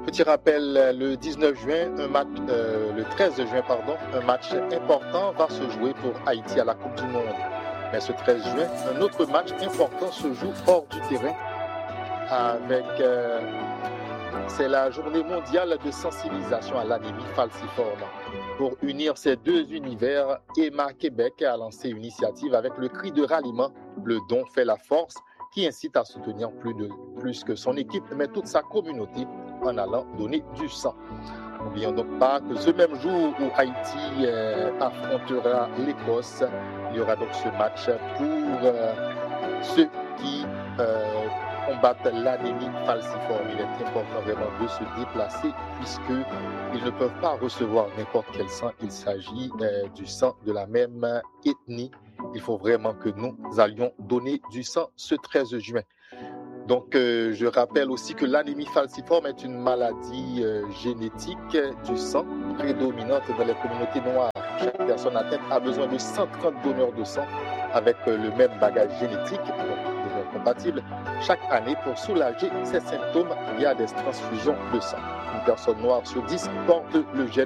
Petit rappel, le 19 juin, le 13 juin, un match important va se jouer pour Haïti à la Coupe du Monde. Mais ce 13 juin, un autre match important se joue hors du terrain c'est la journée mondiale de sensibilisation à l'anémie falciforme. Pour unir ces deux univers, EMA Québec a lancé une initiative avec le cri de ralliement « Le don fait la force » qui incite à soutenir plus que son équipe, mais toute sa communauté en allant donner du sang. N'oublions donc pas que ce même jour où Haïti affrontera l'Écosse, il y aura donc ce match pour ceux qui combattent l'anémie falciforme. Il est important vraiment de se déplacer puisqu'ils ne peuvent pas recevoir n'importe quel sang. Il s'agit du sang de la même ethnie. Il faut vraiment que nous allions donner du sang ce 13 juin. Donc, je rappelle aussi que l'anémie falciforme est une maladie génétique du sang prédominante dans les communautés noires. Chaque personne atteinte a besoin de 130 donneurs de sang avec le même bagage génétique, donc compatible, chaque année pour soulager ces symptômes via des transfusions de sang. Une personne noire sur 10 porte le gène